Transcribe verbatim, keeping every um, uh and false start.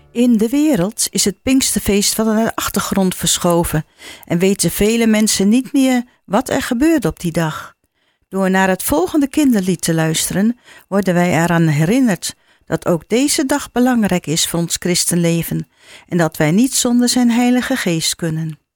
In de wereld is het Pinksterfeest wat naar de achtergrond verschoven en weten vele mensen niet meer wat er gebeurde op die dag. Door naar het volgende kinderlied te luisteren, worden wij eraan herinnerd dat ook deze dag belangrijk is voor ons christenleven en dat wij niet zonder zijn Heilige Geest kunnen.